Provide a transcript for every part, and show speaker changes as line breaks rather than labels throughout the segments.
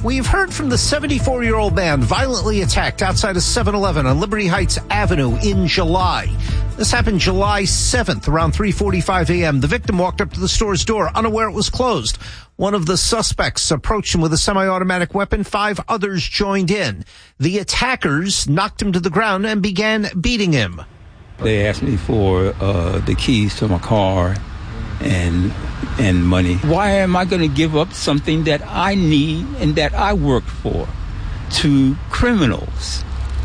We've heard from the 74-year-old man violently attacked outside a 7-Eleven on Liberty Heights Avenue in July. This happened July 7th around 3:45 a.m. The victim walked up to the store's door, unaware it was closed. One of the suspects approached him with a semi-automatic weapon. 5 others joined in. The attackers knocked him to the ground and began beating him.
They asked me for the keys to my car and money. Why am I going to give up something that I need and that I worked for to criminals?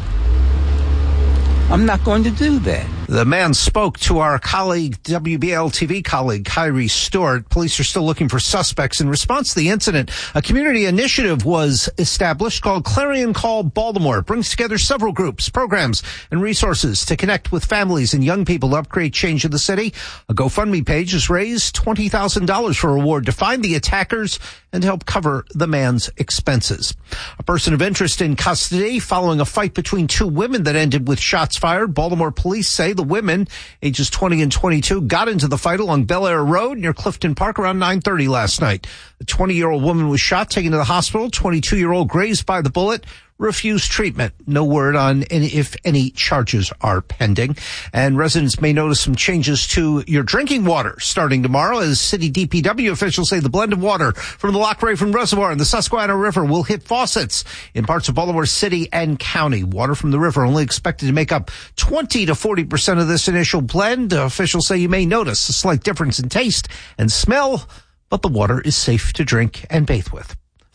I'm not going to do that.
The man spoke to our colleague, WBL-TV colleague, Kyrie Stewart. Police are still looking for suspects. In response to the incident, a community initiative was established called Clarion Call Baltimore. It brings together several groups, programs, and resources to connect with families and young people to help create change in the city. A GoFundMe page has raised $20,000 for a reward to find the attackers and help cover the man's expenses. A person of interest in custody following a fight between 2 women that ended with shots fired. Baltimore police say the women, ages 20 and 22, got into the fight along Bel Air Road near Clifton Park around 9:30 last night. The 20-year-old woman was shot, taken to the hospital. 22-year-old grazed by the bullet, refused treatment. No word on if any charges are pending. And residents may notice some changes to your drinking water starting tomorrow as city DPW officials say the blend of water from the Loch Raven Reservoir and the Susquehanna River will hit faucets in parts of Baltimore City and County. Water from the river only expected to make up 20 to 40% of this initial blend. Officials say you may notice a slight difference in taste and smell, but the water is safe to drink and bathe with.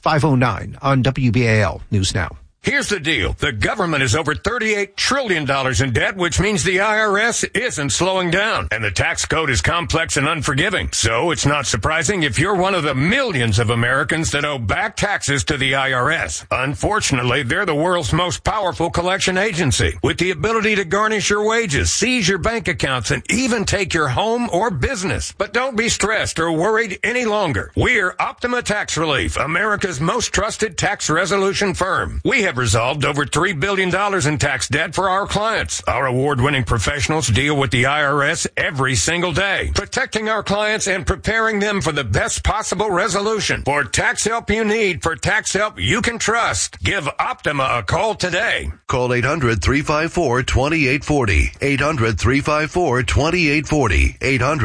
5:09 on WBAL News Now.
Here's the deal. The government is over $38 trillion in debt, which means the IRS isn't slowing down. And the tax code is complex and unforgiving. So it's not surprising if you're one of the millions of Americans that owe back taxes to the IRS. Unfortunately, they're the world's most powerful collection agency, with the ability to garnish your wages, seize your bank accounts, and even take your home or business. But don't be stressed or worried any longer. We're Optima Tax Relief, America's most trusted tax resolution firm. We have resolved over $3 billion in tax debt for our clients. Our award-winning professionals deal with the IRS every single day, protecting our clients and preparing them for the best possible resolution. For tax help you need, for tax help you can trust, give Optima a call today.
Call 800-354-2840. 800-354-2840.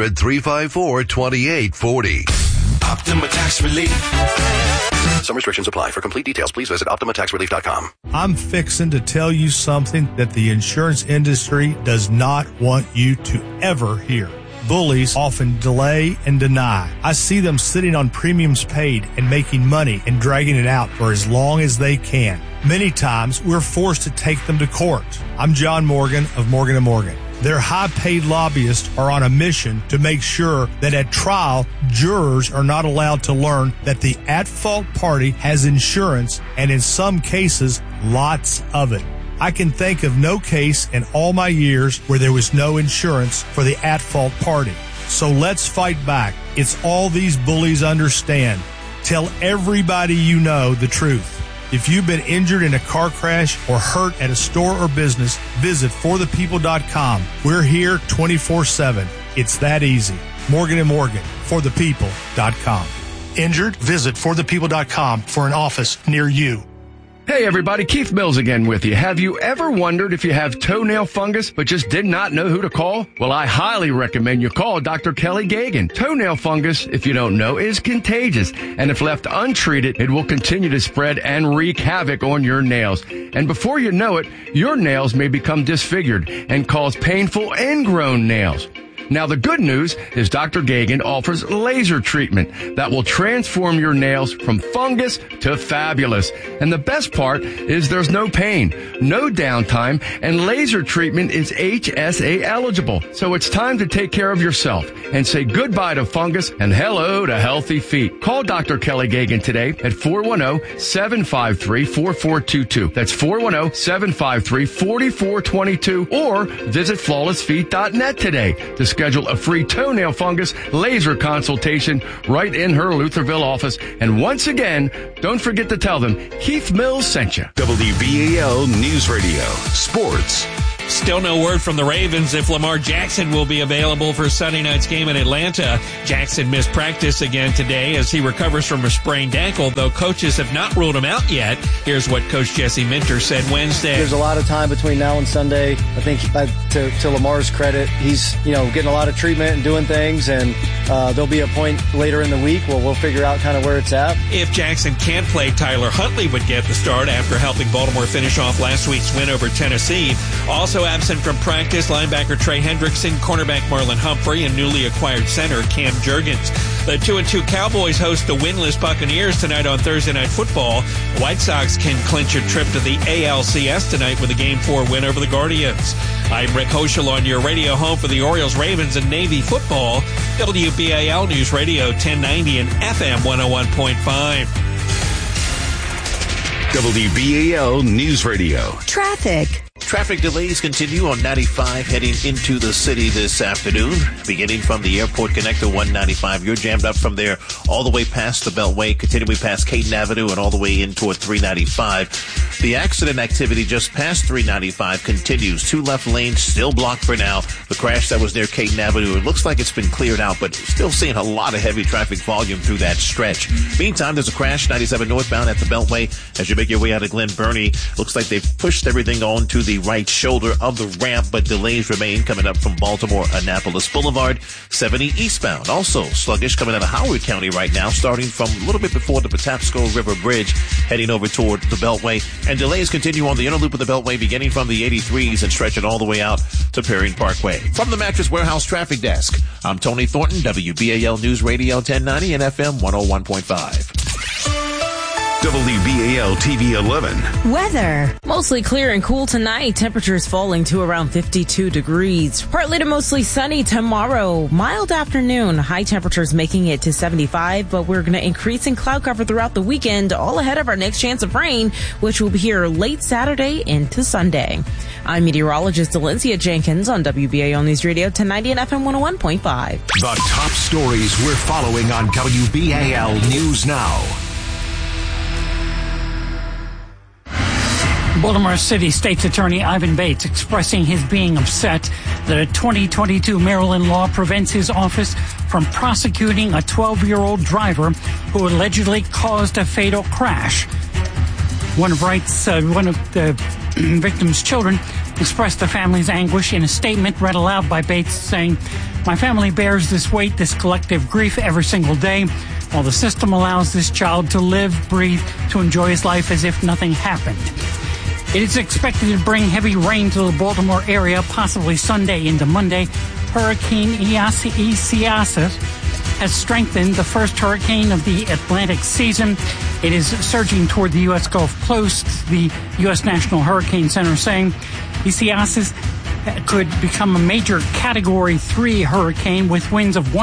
800-354-2840.
Optima Tax Relief.
Some restrictions apply. For complete details, please visit OptimaTaxRelief.com.
I'm fixing to tell you something that the insurance industry does not want you to ever hear. Bullies often delay and deny. I see them sitting on premiums paid and making money and dragging it out for as long as they can. Many times, we're forced to take them to court. I'm John Morgan of Morgan & Morgan. Their high-paid lobbyists are on a mission to make sure that at trial, jurors are not allowed to learn that the at-fault party has insurance, and in some cases, lots of it. I can think of no case in all my years where there was no insurance for the at-fault party. So let's fight back. It's all these bullies understand. Tell everybody you know the truth. If you've been injured in a car crash or hurt at a store or business, visit forthepeople.com. We're here 24/7. It's that easy. Morgan & Morgan, forthepeople.com. Injured? Visit forthepeople.com for an office near you.
Hey everybody, Keith Mills again with you. Have you ever wondered if you have toenail fungus but just did not know who to call? Well, I highly recommend you call Dr. Kelly Gagan. Toenail fungus, if you don't know, is contagious, and if left untreated, it will continue to spread and wreak havoc on your nails. And before you know it, your nails may become disfigured and cause painful ingrown nails. Now, the good news is Dr. Gagan offers laser treatment that will transform your nails from fungus to fabulous. And the best part is there's no pain, no downtime, and laser treatment is HSA eligible. So it's time to take care of yourself and say goodbye to fungus and hello to healthy feet. Call Dr. Kelly Gagan today at 410-753-4422. That's 410-753-4422, or visit flawlessfeet.net today to schedule a free toenail fungus laser consultation right in her Lutherville office. And once again, don't forget to tell them Keith Mills sent you.
WBAL News Radio. Sports. Still no word from the Ravens if Lamar Jackson will be available for Sunday night's game in Atlanta. Jackson missed practice again today as he recovers from a sprained ankle, though coaches have not ruled him out yet. Here's what Coach Jesse Minter said Wednesday.
There's a lot of time between now and Sunday. I think to Lamar's credit, he's getting a lot of treatment and doing things, and there'll be a point later in the week where we'll figure out kind of where it's at.
If Jackson can't play, Tyler Huntley would get the start after helping Baltimore finish off last week's win over Tennessee. Also absent from practice, linebacker Trey Hendrickson, cornerback Marlon Humphrey, and newly acquired center Cam Jurgens. The 2-2 Cowboys host the winless Buccaneers tonight on Thursday Night Football. The White Sox can clinch a trip to the ALCS tonight with a Game 4 win over the Guardians. I'm Rick Hoschel on your radio home for the Orioles, Ravens, and Navy football. WBAL News Radio 1090 and FM 101.5.
WBAL News Radio.
Traffic.
Traffic delays continue on 95 heading into the city this afternoon. Beginning from the Airport Connector 195, you're jammed up from there all the way past the Beltway, continuing past Caden Avenue and all the way in toward 395. The accident activity just past 395 continues. 2 left lanes still blocked for now. The crash that was near Caden Avenue, it looks like it's been cleared out, but still seeing a lot of heavy traffic volume through that stretch. Meantime, there's a crash 97 northbound at the Beltway as you make your way out of Glen Burnie. Looks like they've pushed everything on to the right shoulder of the ramp, but delays remain coming up from Baltimore Annapolis Boulevard. 70 eastbound, also sluggish coming out of Howard County right now, starting from a little bit before the Patapsco River Bridge, heading over toward the Beltway. And delays continue on the inner loop of the Beltway, beginning from the 83s and stretching all the way out to Perrine Parkway. From the Mattress Warehouse Traffic Desk, I'm Tony Thornton, WBAL News Radio 1090 and FM 101.5.
WBAL TV 11.
Weather.
Mostly clear and cool tonight. Temperatures falling to around 52 degrees. Partly to mostly sunny tomorrow. Mild afternoon. High temperatures making it to 75, but we're going to increase in cloud cover throughout the weekend, all ahead of our next chance of rain, which will be here late Saturday into Sunday. I'm meteorologist Valencia Jenkins on WBAL News Radio 1090 and FM 101.5.
The top stories we're following on WBAL News Now.
Baltimore City State's Attorney Ivan Bates expressing his being upset that a 2022 Maryland law prevents his office from prosecuting a 12-year-old driver who allegedly caused a fatal crash. One of the victim's children expressed the family's anguish in a statement read aloud by Bates, saying, "My family bears this weight, this collective grief every single day, while the system allows this child to live, breathe, to enjoy his life as if nothing happened." It is expected to bring heavy rain to the Baltimore area, possibly Sunday into Monday. Hurricane Isaias has strengthened, the first hurricane of the Atlantic season. It is surging toward the U.S. Gulf Coast, the U.S. National Hurricane Center saying Isaias could become a major Category 3 hurricane with winds of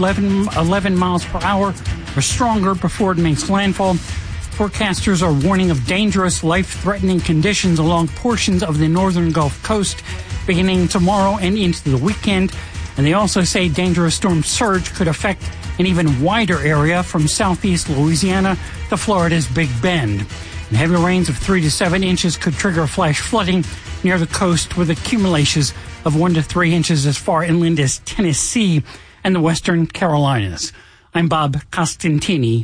111 miles per hour or stronger before it makes landfall. Forecasters are warning of dangerous, life-threatening conditions along portions of the northern Gulf Coast beginning tomorrow and into the weekend. And they also say dangerous storm surge could affect an even wider area from southeast Louisiana to Florida's Big Bend. And heavy rains of 3 to 7 inches could trigger flash flooding near the coast with accumulations of 1 to 3 inches as far inland as Tennessee and the western Carolinas. I'm Bob Costantini,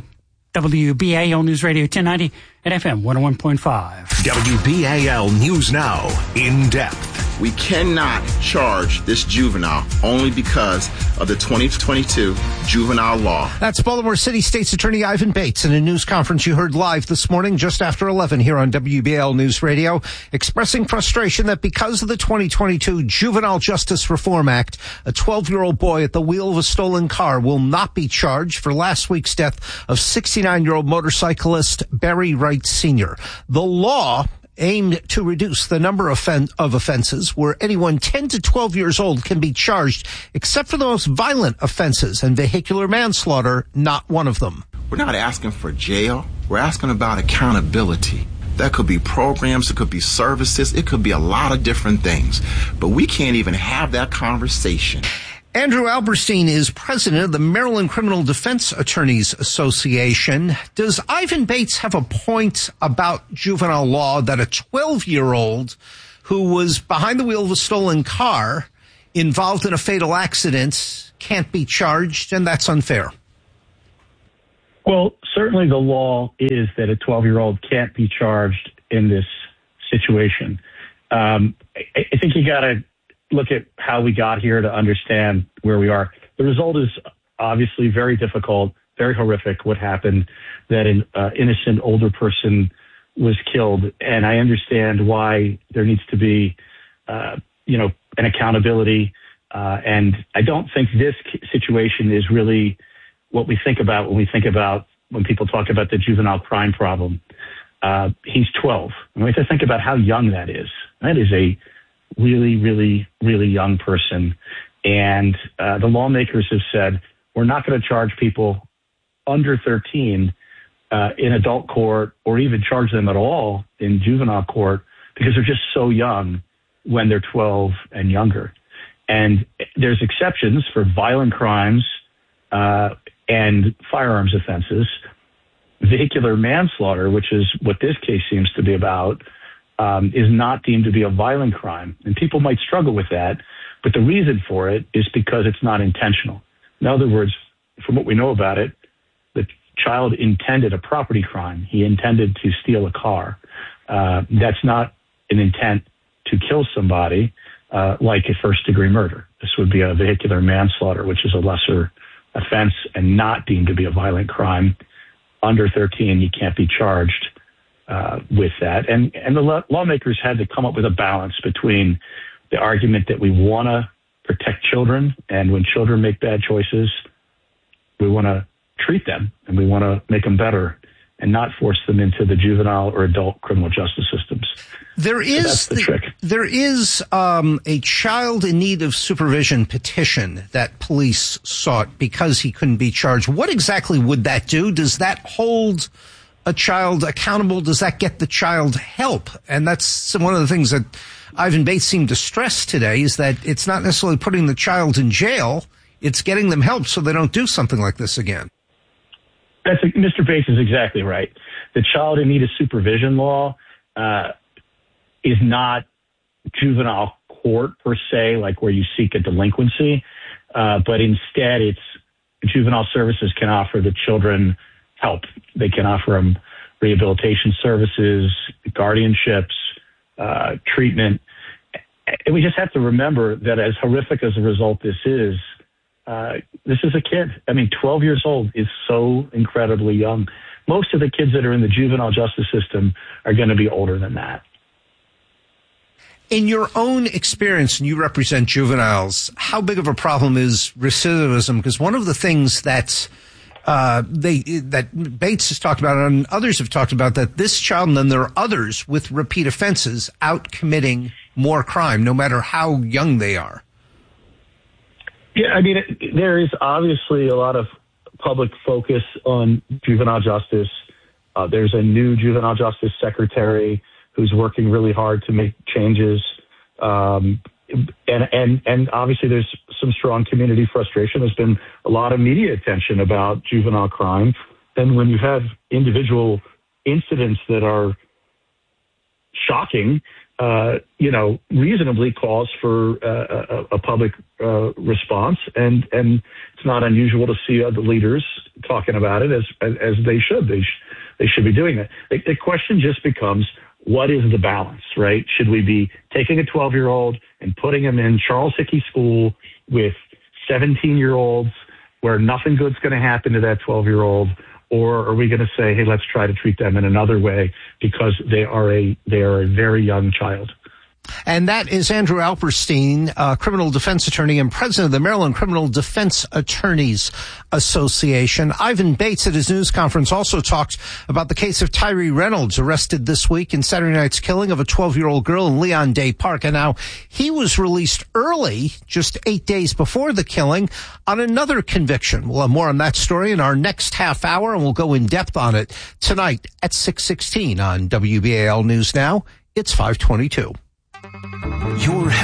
WBAL News Radio 1090 at FM 101.5.
WBAL News Now, in depth.
We cannot charge this juvenile only because of the 2022 juvenile law.
That's Baltimore City State's Attorney Ivan Bates in a news conference you heard live this morning just after 11 here on WBAL News Radio, expressing frustration that because of the 2022 Juvenile Justice Reform Act, a 12-year-old boy at the wheel of a stolen car will not be charged for last week's death of 69-year-old motorcyclist Barry Wright Sr. The law aimed to reduce the number of offenses where anyone 10 to 12 years old can be charged, except for the most violent offenses, and vehicular manslaughter, not one of them.
We're not asking for jail. We're asking about accountability. That could be programs, it could be services, it could be a lot of different things. But we can't even have that conversation.
Andrew Alberstein is president of the Maryland Criminal Defense Attorneys Association. Does Ivan Bates have a point about juvenile law that a 12-year-old who was behind the wheel of a stolen car, involved in a fatal accident, can't be charged, and that's unfair.
Well, certainly the law is that a 12-year-old can't be charged in this situation. I think you got to look at how we got here to understand where we are. The result is obviously very difficult, very horrific, what happened, that an innocent older person was killed. And I understand why there needs to be, an accountability. And I don't think this situation is really what we think about when people talk about the juvenile crime problem. He's 12. And we have to think about how young that is. That is a really, really, really young person. And the lawmakers have said, we're not going to charge people under 13 in adult court, or even charge them at all in juvenile court, because they're just so young when they're 12 and younger. And there's exceptions for violent crimes and firearms offenses. Vehicular manslaughter, which is what this case seems to be about, is not deemed to be a violent crime. And people might struggle with that, but the reason for it is because it's not intentional. In other words, from what we know about it, the child intended a property crime. He intended to steal a car. That's not an intent to kill somebody, like a first-degree murder. This would be a vehicular manslaughter, which is a lesser offense and not deemed to be a violent crime. Under 13, you can't be charged with that. And the lawmakers had to come up with a balance between the argument that we want to protect children, and when children make bad choices, we want to treat them and we want to make them better and not force them into the juvenile or adult criminal justice systems.
There is a child in need of supervision petition that police sought because he couldn't be charged. What exactly would that do? Does that hold a child accountable? Does that get the child help? And that's one of the things that Ivan Bates seemed to stress today, is that it's not necessarily putting the child in jail. It's getting them help so they don't do something like this again.
Mr. Bates is exactly right. The child in need of supervision law is not juvenile court per se, like where you seek a delinquency, but instead it's juvenile services can offer the children help. They can offer them rehabilitation services, guardianships, treatment. And we just have to remember that as horrific as a result this is a kid. 12 years old is so incredibly young. Most of the kids that are in the juvenile justice system are going to be older than that.
In your own experience, and you represent juveniles, how big of a problem is recidivism? Because one of the things that Bates has talked about and others have talked about, that this child, and then there are others with repeat offenses out committing more crime, no matter how young they are.
Yeah, there is obviously a lot of public focus on juvenile justice. There's a new juvenile justice secretary who's working really hard to make changes. And obviously there's some strong community frustration. There's been a lot of media attention about juvenile crime. And when you have individual incidents that are shocking, reasonably calls for a public response, and it's not unusual to see other leaders talking about it as they should. They should be doing that. The question just becomes, what is the balance, right? Should we be taking a 12-year-old and putting him in Charles Hickey School with 17-year-olds where nothing good's going to happen to that 12-year-old? Or are we going to say, hey, let's try to treat them in another way because they are a very young child?
And that is Andrew Alperstein, criminal defense attorney and president of the Maryland Criminal Defense Attorneys Association. Ivan Bates at his news conference also talked about the case of Tyree Reynolds, arrested this week in Saturday night's killing of a 12-year-old girl in Leon Day Park. And now he was released early, just 8 days before the killing, on another conviction. We'll have more on that story in our next half hour, and we'll go in depth on it tonight at 6:16 on WBAL News Now. It's 5:22.
Your health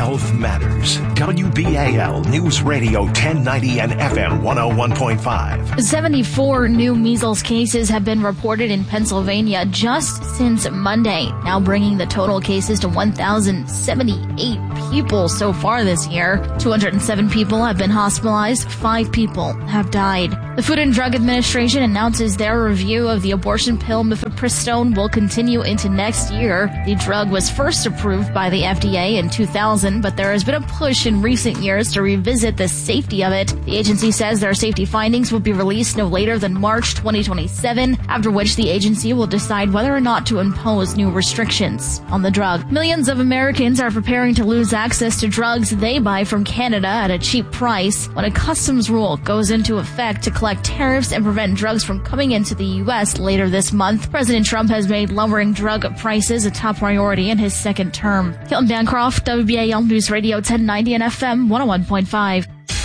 health matters. WBAL News Radio 1090 and FM 101.5.
74 new measles cases have been reported in Pennsylvania just since Monday, now bringing the total cases to 1,078 people so far this year. 207 people have been hospitalized. 5 people have died. The Food and Drug Administration announces their review of the abortion pill mifepristone will continue into next year. The drug was first approved by the FDA in 2000, but there has been a push in recent years to revisit the safety of it. The agency says their safety findings will be released no later than March 2027, after which the agency will decide whether or not to impose new restrictions on the drug. Millions of Americans are preparing to lose access to drugs they buy from Canada at a cheap price when a customs rule goes into effect to collect tariffs and prevent drugs from coming into the U.S. later this month. President Trump has made lowering drug prices a top priority in his second term. Hilton Bancroft, WBAL News Radio 1090 and FM 101.5.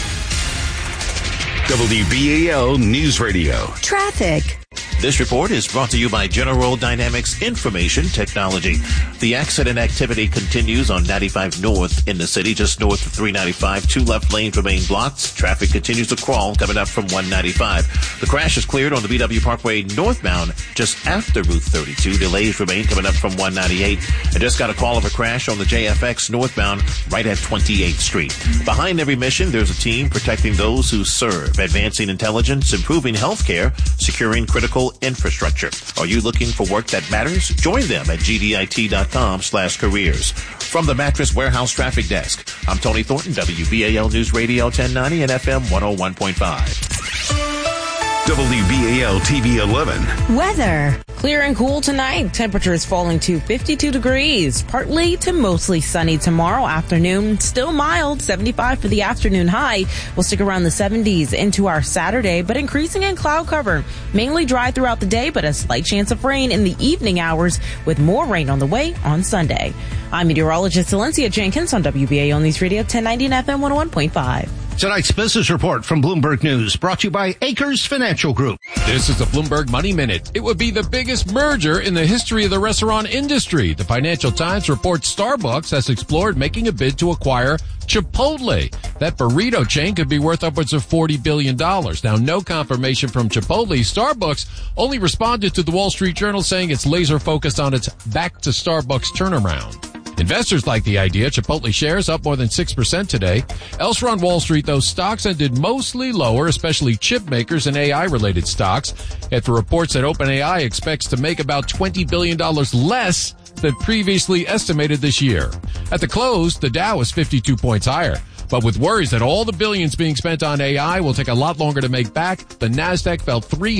WBAL News Radio.
Traffic.
This report is brought to you by General Dynamics Information Technology. The accident activity continues on 95 North in the city, just north of 395. 2 left lanes remain blocked. Traffic continues to crawl coming up from 195. The crash is cleared on the BW Parkway northbound just after Route 32. Delays remain coming up from 198. I just got a call of a crash on the JFX northbound right at 28th Street. Behind every mission, there's a team protecting those who serve, advancing intelligence, improving healthcare, securing critical infrastructure. Are you looking for work that matters? Join them at gdit.com/careers. From the Mattress Warehouse Traffic Desk, I'm Tony Thornton, WBAL News Radio 1090 and FM 101.5.
WBAL TV 11.
Weather. Clear and cool tonight. Temperatures falling to 52 degrees. Partly to mostly sunny tomorrow afternoon. Still mild, 75 for the afternoon high. We'll stick around the 70s into our Saturday, but increasing in cloud cover. Mainly dry throughout the day, but a slight chance of rain in the evening hours with more rain on the way on Sunday. I'm meteorologist Valencia Jenkins on WBAL News Radio 1090 and FM 101.5.
Tonight's business report from Bloomberg News, brought to you by Acres Financial Group.
This is the Bloomberg Money Minute. It would be the biggest merger in the history of the restaurant industry. The Financial Times reports Starbucks has explored making a bid to acquire Chipotle. That burrito chain could be worth upwards of $40 billion. Now, no confirmation from Chipotle. Starbucks only responded to the Wall Street Journal saying it's laser focused on its back to Starbucks turnaround. Investors like the idea. Chipotle shares up more than 6% today. Elsewhere on Wall Street, those stocks ended mostly lower, especially chip makers and AI-related stocks, after reports that OpenAI expects to make about $20 billion less than previously estimated this year. At the close, the Dow was 52 points higher. But with worries that all the billions being spent on AI will take a lot longer to make back, the Nasdaq fell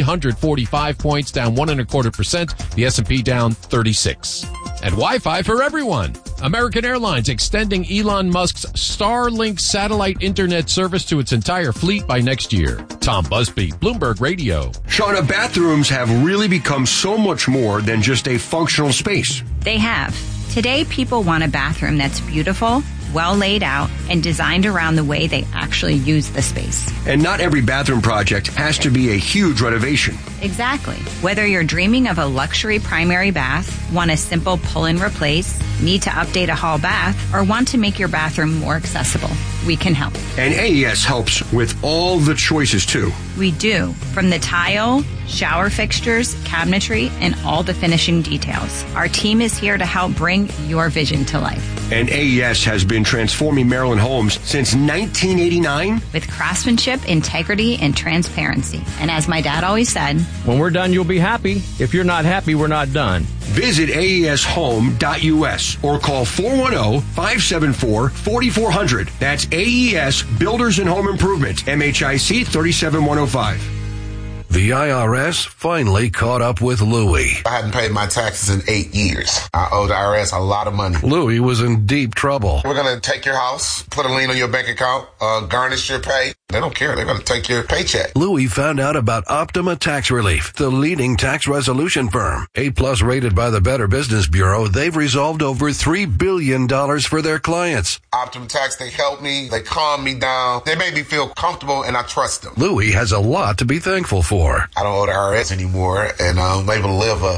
345 points, down 1.25%. The S&P down 36. And Wi-Fi for everyone. American Airlines extending Elon Musk's Starlink satellite internet service to its entire fleet by next year. Tom Busby, Bloomberg Radio.
Shauna, bathrooms have really become so much more than just a functional space.
They have. Today, people want a bathroom that's beautiful, well laid out, and designed around the way they actually use the space.
And not every bathroom project has to be a huge renovation.
Exactly. Whether you're dreaming of a luxury primary bath, want a simple pull-in replace, need to update a hall bath, or want to make your bathroom more accessible, we can help.
And AES helps with all the choices, too.
We do. From the tile, shower fixtures, cabinetry, and all the finishing details. Our team is here to help bring your vision to life.
And AES has been transforming Maryland homes since 1989.
With craftsmanship, integrity, and transparency. And as my dad always said,
when we're done, you'll be happy. If you're not happy, we're not done.
Visit AESHome.us or call 410-574-4400. That's AES Builders and Home Improvement, MHIC 37105.
The IRS finally caught up with Louie.
I hadn't paid my taxes in 8 years. I owe the IRS a lot of money.
Louie was in deep trouble.
We're going to take your house, put a lien on your bank account, garnish your pay. They don't care. They're going to take your paycheck.
Louie found out about Optima Tax Relief, the leading tax resolution firm. A+ rated by the Better Business Bureau, they've resolved over $3 billion for their clients.
Optima Tax, they help me. They calm me down. They make me feel comfortable, and I trust them.
Louie has a lot to be thankful for.
I don't owe the IRS anymore, and I'm able to live a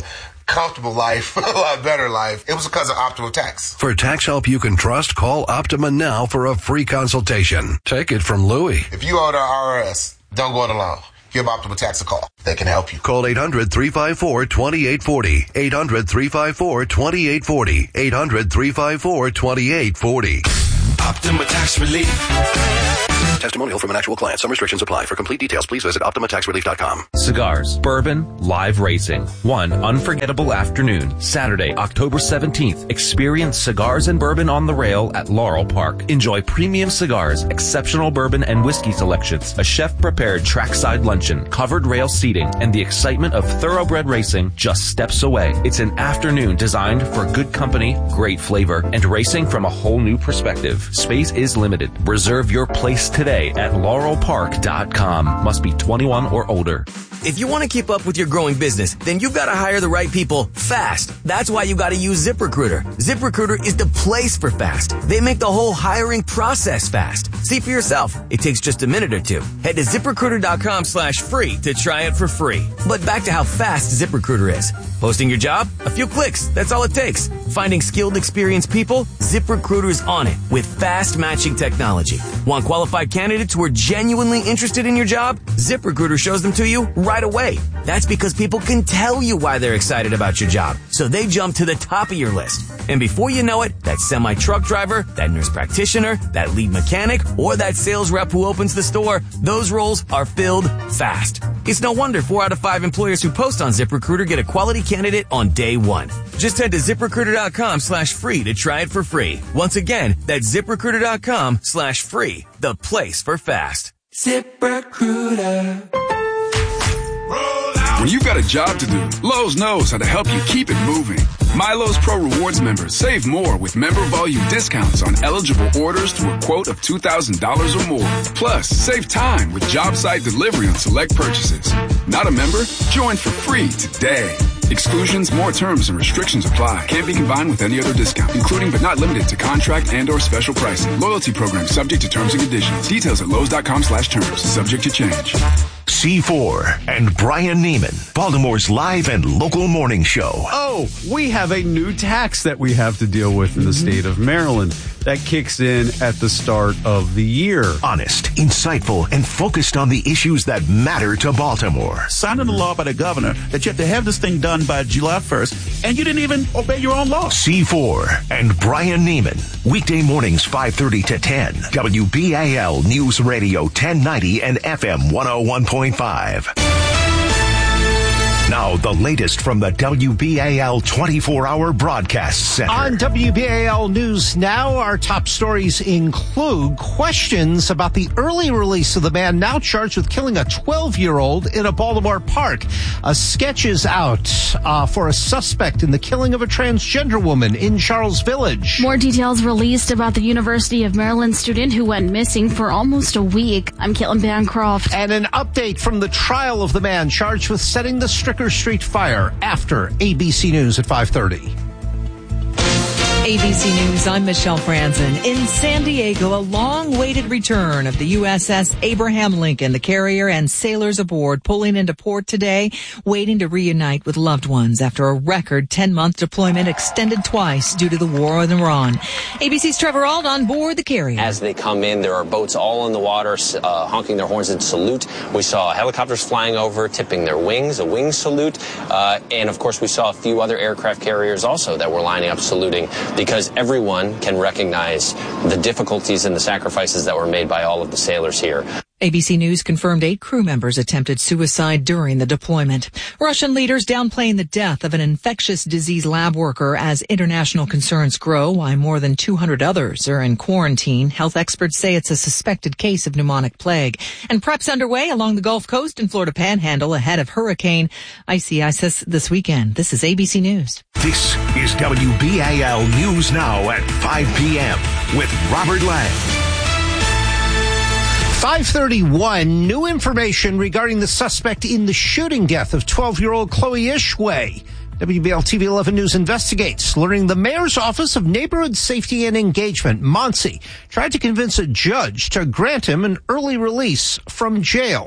comfortable life, a lot better life. It was because of Optima Tax.
For tax help you can trust, call Optima now for a free consultation. Take it from Louie.
If you owe the IRS, don't go it alone. Give Optima Tax a call. They can help you.
Call 800-354-2840. 800-354-2840. 800-354-2840.
Optima Tax Relief. Testimonial from an actual client. Some restrictions apply. For complete details, please visit OptimaTaxRelief.com.
Cigars, bourbon, live racing. One unforgettable afternoon, Saturday, October 17th. Experience cigars and bourbon on the rail at Laurel Park. Enjoy premium cigars, exceptional bourbon and whiskey selections, a chef-prepared trackside luncheon, covered rail seating, and the excitement of thoroughbred racing just steps away. It's an afternoon designed for good company, great flavor, and racing from a whole new perspective. Space is limited. Reserve your place today at laurelpark.com. Must be 21 or older.
If you want to keep up with your growing business, then you've got to hire the right people fast. That's why you got to use ZipRecruiter. ZipRecruiter is the place for fast. They make the whole hiring process fast. See for yourself. It takes just a minute or two. Head to ZipRecruiter.com/free to try it for free. But back to how fast ZipRecruiter is. Posting your job? A few clicks. That's all it takes. Finding skilled, experienced people? ZipRecruiter's on it with fast matching technology. Want qualified candidates who are genuinely interested in your job? ZipRecruiter shows them to you right away. That's because people can tell you why they're excited about your job. So they jump to the top of your list. And before you know it, that semi-truck driver, that nurse practitioner, that lead mechanic, or that sales rep who opens the store, those roles are filled fast. It's no wonder 4 out of 5 employers who post on ZipRecruiter get a quality candidate on day one. Just head to ZipRecruiter.com/free to try it for free. Once again, that's ZipRecruiter.com/free, the place for fast.
ZipRecruiter. When you've got a job to do, Lowe's knows how to help you keep it moving. My Lowe's Pro Rewards members save more with member volume discounts on eligible orders through a quote of $2,000 or more. Plus, save time with job site delivery on select purchases. Not a member? Join for free today. Exclusions, more terms, and restrictions apply. Can't be combined with any other discount, including but not limited to contract and or special pricing. Loyalty program subject to terms and conditions. Details at Lowe's.com/terms. Subject to change.
C4 and Brian Neiman, Baltimore's live and local morning show.
Oh, we have a new tax that we have to deal with in the state of Maryland that kicks in at the start of the year.
Honest, insightful, and focused on the issues that matter to Baltimore.
Signing a law by the governor that you have to have this thing done by July 1st, and you didn't even obey your own law.
C4 and Brian Neiman, weekday mornings 5:30 to 10. WBAL News Radio 1090 and FM 101.5. Now, the latest from the WBAL 24-hour broadcast center.
On WBAL News Now, our top stories include questions about the early release of the man now charged with killing a 12-year-old in a Baltimore park. A sketch is out for a suspect in the killing of a transgender woman in Charles Village.
More details released about the University of Maryland student who went missing for almost a week. I'm Caitlin Bancroft.
And an update from the trial of the man charged with setting the Stricker Street fire after ABC News at 5:30.
ABC News, I'm Michelle Franzen. In San Diego, a long-awaited return of the USS Abraham Lincoln, the carrier and sailors aboard pulling into port today, waiting to reunite with loved ones after a record 10-month deployment extended twice due to the war in Iran. ABC's Trevor Ault on board the carrier.
As they come in, there are boats all in the water, honking their horns in salute. We saw helicopters flying over, tipping their wings, a wing salute. And, of course, we saw a few other aircraft carriers also that were lining up saluting, because everyone can recognize the difficulties and the sacrifices that were made by all of the sailors here.
ABC News confirmed 8 crew members attempted suicide during the deployment. Russian leaders downplaying the death of an infectious disease lab worker as international concerns grow while more than 200 others are in quarantine. Health experts say it's a suspected case of pneumonic plague. And preps underway along the Gulf Coast and Florida Panhandle ahead of Hurricane Isaias this weekend. This is ABC News.
This is WBAL News Now at 5 p.m. with Robert Lang.
5:31, new information regarding the suspect in the shooting death of 12-year-old Chloe Ishway. WBAL TV 11 News investigates, learning the mayor's office of neighborhood safety and engagement, MONSE, tried to convince a judge to grant him an early release from jail.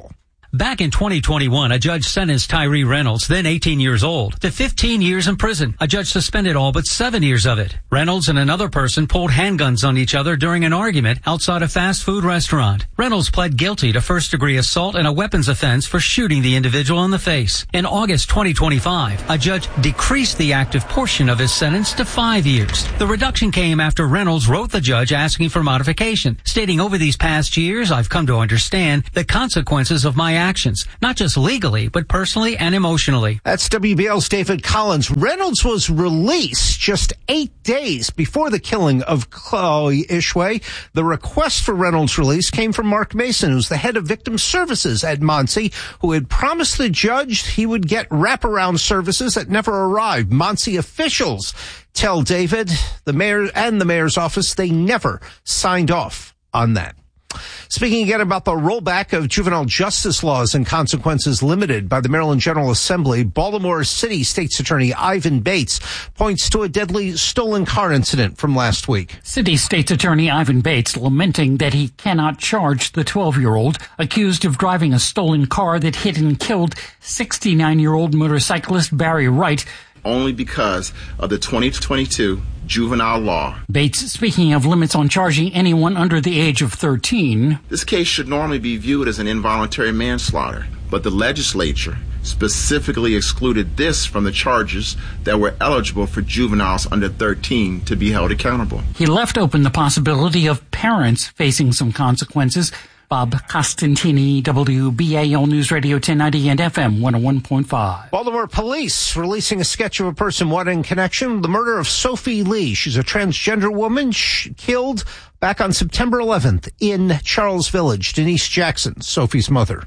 Back in 2021, a judge sentenced Tyree Reynolds, then 18 years old, to 15 years in prison. A judge suspended all but 7 years of it. Reynolds and another person pulled handguns on each other during an argument outside a fast food restaurant. Reynolds pled guilty to first-degree assault and a weapons offense for shooting the individual in the face. In August 2025, a judge decreased the active portion of his sentence to 5 years. The reduction came after Reynolds wrote the judge asking for modification, stating, "Over these past years, I've come to understand the consequences of my actions, not just legally, but personally and emotionally."
That's WBL's David Collins. Reynolds was released just 8 days before the killing of Chloe Ishway. The request for Reynolds' release came from Mark Mason, who's the head of victim services at Monsey, who had promised the judge he would get wraparound services that never arrived. Monsey officials tell David, the mayor and the mayor's office, they never signed off on that. Speaking again about the rollback of juvenile justice laws and consequences limited by the Maryland General Assembly, Baltimore City State's Attorney Ivan Bates points to a deadly stolen car incident from last week.
City State's Attorney Ivan Bates lamenting that he cannot charge the 12-year-old accused of driving a stolen car that hit and killed 69-year-old motorcyclist Barry Wright,
only because of the 2022 juvenile law.
Bates speaking of limits on charging anyone under the age of 13.
This case should normally be viewed as an involuntary manslaughter, but the legislature specifically excluded this from the charges that were eligible for juveniles under 13 to be held accountable.
He left open the possibility of parents facing some consequences. Bob Costantini, WBAL News Radio 1090 and FM 101.5.
Baltimore police releasing a sketch of a person wanted in connection with the murder of Sophie Lee. She's a transgender woman killed back on September 11th in Charles Village. Denise Jackson, Sophie's mother.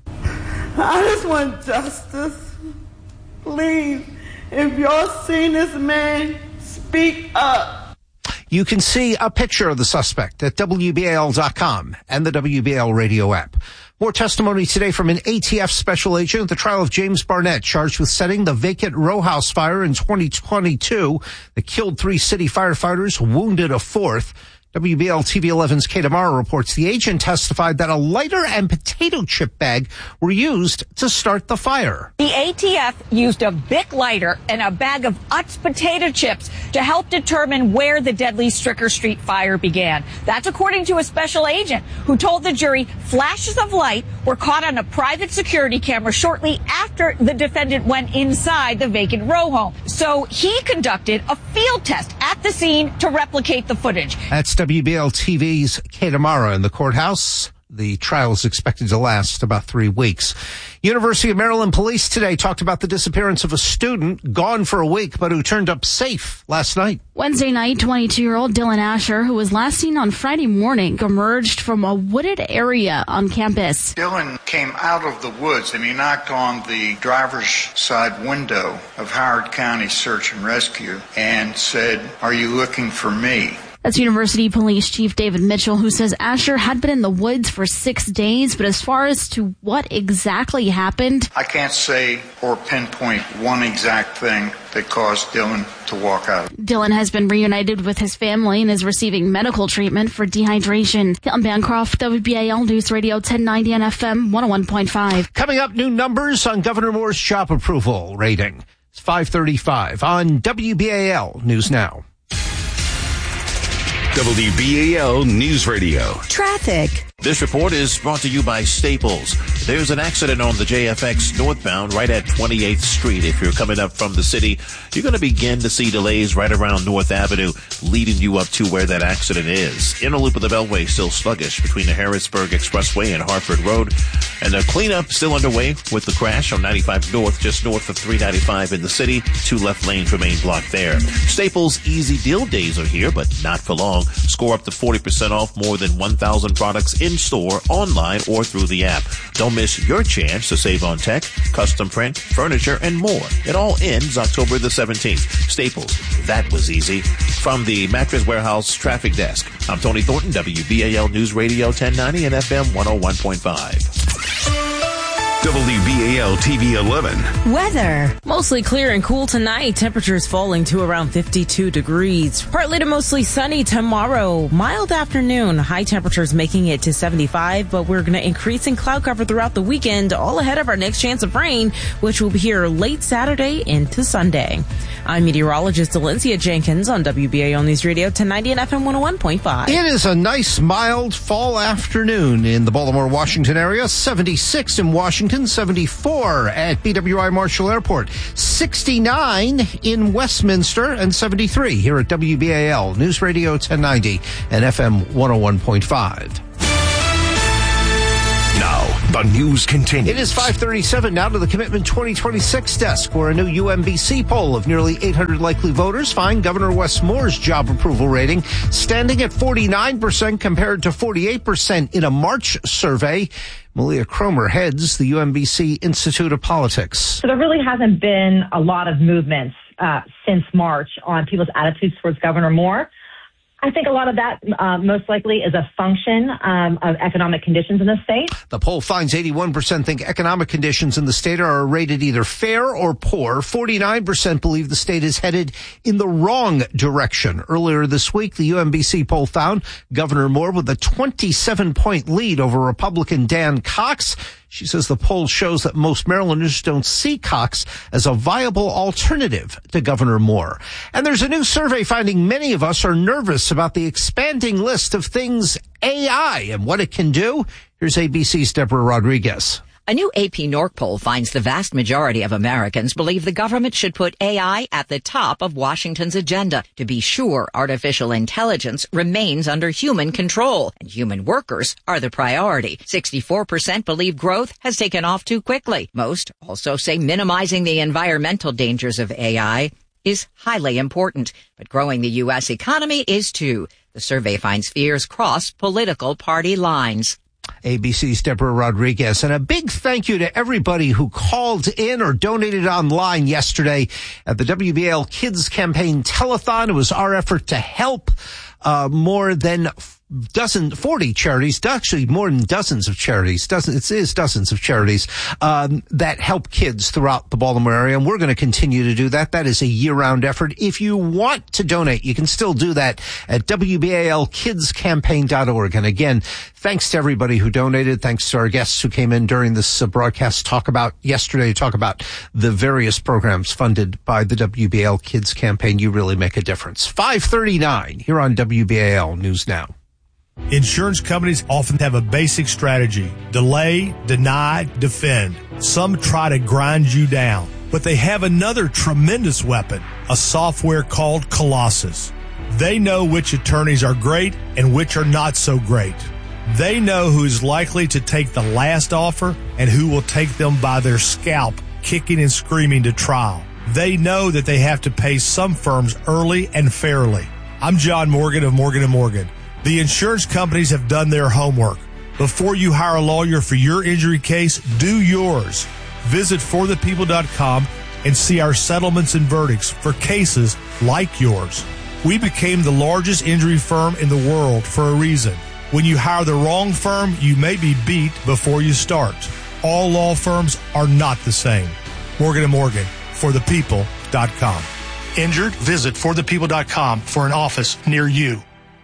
I just want justice. Please, if y'all seen this man, speak up.
You can see a picture of the suspect at WBAL.com and the WBAL radio app. More testimony today from an ATF special agent at the trial of James Barnett, charged with setting the vacant row house fire in 2022 that killed 3 city firefighters, wounded a 4th. WBL TV 11's Kate Amara reports the agent testified that a lighter and potato chip bag were used to start the fire.
The ATF used a Bic lighter and a bag of Utz potato chips to help determine where the deadly Stricker Street fire began. That's according to a special agent who told the jury flashes of light were caught on a private security camera shortly after the defendant went inside the vacant row home. So he conducted a field test at the scene to replicate the footage.
That's WBL TV's Kate Amara in the courthouse. The trial is expected to last about 3 weeks. University of Maryland police today talked about the disappearance of a student gone for a week, but who turned up safe last night.
Wednesday night, 22-year-old Dylan Asher, who was last seen on Friday morning, emerged from a wooded area on campus.
Dylan came out of the woods and he knocked on the driver's side window of Howard County Search and Rescue and said, "Are you looking for me?"
That's University Police Chief David Mitchell, who says Asher had been in the woods for 6 days, but as far as to what exactly happened,
I can't say or pinpoint one exact thing that caused Dylan to walk out.
Dylan has been reunited with his family and is receiving medical treatment for dehydration. I'm Bancroft, WBAL News Radio 1090 and FM 101.5.
Coming up, new numbers on Governor Moore's job approval rating. It's 5:35 on WBAL News Now.
WBAL News Radio.
Traffic.
This report is brought to you by Staples. There's an accident on the JFX northbound right at 28th Street. If you're coming up from the city, you're going to begin to see delays right around North Avenue, leading you up to where that accident is. Inner loop of the Beltway still sluggish between the Harrisburg Expressway and Hartford Road. And the cleanup still underway with the crash on 95 North, just north of 395 in the city. 2 left lanes remain blocked there. Staples Easy Deal Days are here, but not for long. Score up to 40% off more than 1,000 products in store, online, or through the app. Don't miss your chance to save on tech, custom print, furniture, and more. It all ends October the 17th. Staples, that was easy. From the Mattress Warehouse Traffic Desk, I'm Tony Thornton, WBAL News Radio 1090 and FM 101.5.
WBAL TV 11.
Weather. Mostly clear and cool tonight. Temperatures falling to around 52 degrees. Partly to mostly sunny tomorrow. Mild afternoon. High temperatures making it to 75, but we're going to increase in cloud cover throughout the weekend, all ahead of our next chance of rain, which will be here late Saturday into Sunday. I'm meteorologist Valencia Jenkins on WBAL News Radio 1090 and FM 101.5.
It is a nice, mild fall afternoon in the Baltimore, Washington area. 76 in Washington, 74 at BWI Marshall Airport, 69 in Westminster, and 73 here at WBAL News Radio 1090 and FM 101.5.
The news continues.
It is 5:37 now to the Commitment 2026 desk, where a new UMBC poll of nearly 800 likely voters find Governor Wes Moore's job approval rating standing at 49% compared to 48% in a March survey. Malia Cromer heads the UMBC Institute of Politics.
So there really hasn't been a lot of movements since March on people's attitudes towards Governor Moore. I think a lot of that most likely is a function of economic conditions in the state.
The poll finds 81% think economic conditions in the state are rated either fair or poor. 49% believe the state is headed in the wrong direction. Earlier this week, the UMBC poll found Governor Moore with a 27-point lead over Republican Dan Cox. She says the poll shows that most Marylanders don't see Cox as a viable alternative to Governor Moore. And there's a new survey finding many of us are nervous about the expanding list of things AI and what it can do. Here's ABC's Deborah Rodriguez.
A new AP NORC poll finds the vast majority of Americans believe the government should put AI at the top of Washington's agenda to be sure artificial intelligence remains under human control and human workers are the priority. 64% believe growth has taken off too quickly. Most also say minimizing the environmental dangers of AI is highly important, but growing the U.S. economy is too. The survey finds fears cross political party lines.
ABC's Deborah Rodriguez. And a big thank you to everybody who called in or donated online yesterday at the WBAL Kids Campaign Telethon. It was our effort to help more than 40 charities, actually more than dozens of charities, dozens of charities that help kids throughout the Baltimore area, and we're going to continue to do that. That is a year-round effort. If you want to donate, you can still do that at WBALkidscampaign.org. And again, thanks to everybody who donated. Thanks to our guests who came in during this broadcast talk about the various programs funded by the WBAL Kids Campaign. You really make a difference. 5:39 here on WBAL News Now.
Insurance companies often have a basic strategy: delay, deny, defend. Some try to grind you down, but they have another tremendous weapon, a software called Colossus. They know which attorneys are great and which are not so great. They know who is likely to take the last offer and who will take them by their scalp, kicking and screaming to trial. They know that they have to pay some firms early and fairly. I'm John Morgan of Morgan & Morgan. The insurance companies have done their homework. Before you hire a lawyer for your injury case, do yours. Visit forthepeople.com and see our settlements and verdicts for cases like yours. We became the largest injury firm in the world for a reason. When you hire the wrong firm, you may be beat before you start. All law firms are not the same. Morgan & Morgan, forthepeople.com. Injured? Visit forthepeople.com for an office near you.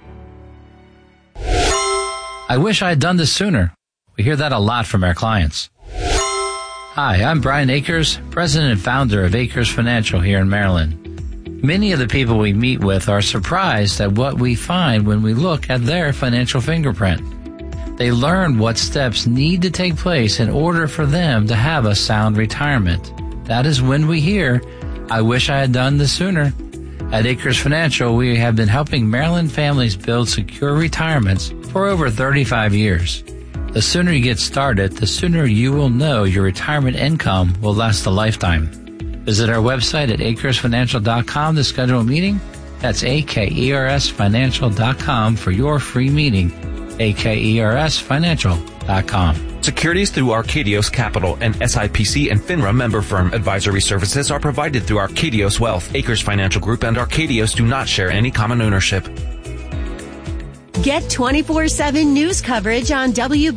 I wish I had done this sooner. We hear that a lot from our clients. Hi, I'm Brian Akers, president and founder of Akers Financial here in Maryland. Many of the people we meet with are surprised at what we find when we look at their financial fingerprint. They learn what steps need to take place in order for them to have a sound retirement. That is when we hear, I wish I had done this sooner. At Akers Financial, we have been helping Maryland families build secure retirements for over 35 years. The sooner you get started, the sooner you will know your retirement income will last a lifetime. Visit our website at akersfinancial.com to schedule a meeting. That's akersfinancial.com for your free meeting. akersfinancial.com.
Securities through Arcadios Capital, an SIPC and FINRA member firm. Advisory services are provided through Arcadios Wealth. Akers Financial Group and Arcadios do not share any common ownership.
Get 24/7 news coverage on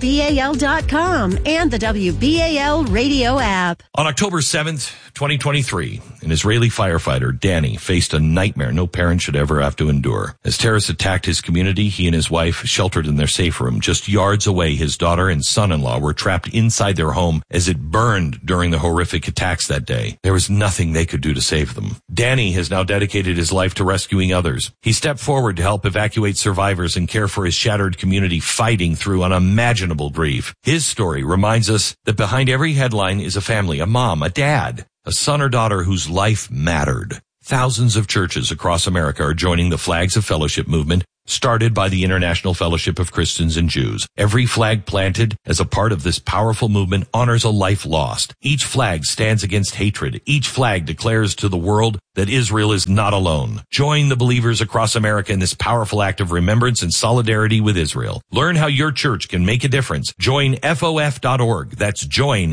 WBAL.com and the WBAL radio app.
On October 7th, 2023, an Israeli firefighter, Danny, faced a nightmare no parent should ever have to endure. As terrorists attacked his community, he and his wife, sheltered in their safe room just yards away, his daughter and son-in-law were trapped inside their home as it burned during the horrific attacks that day. There was nothing they could do to save them. Danny has now dedicated his life to rescuing others. He stepped forward to help evacuate survivors and care for his shattered community fighting through unimaginable grief. His story reminds us that behind every headline is a family, a mom, a dad, a son or daughter whose life mattered. Thousands of churches across America are joining the Flags of Fellowship movement, started by the International Fellowship of Christians and Jews. Every flag planted as a part of this powerful movement honors a life lost. Each flag stands against hatred. Each flag declares to the world that Israel is not alone. Join the believers across America in this powerful act of remembrance and solidarity with Israel. Learn how your church can make a difference. Join FOF.org. That's